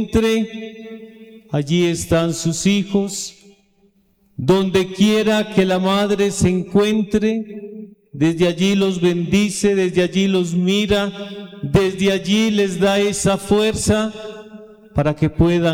allí están sus hijos. Donde quiera que la madre se encuentre, desde allí los bendice, desde allí los mira, desde allí les da esa fuerza para que puedan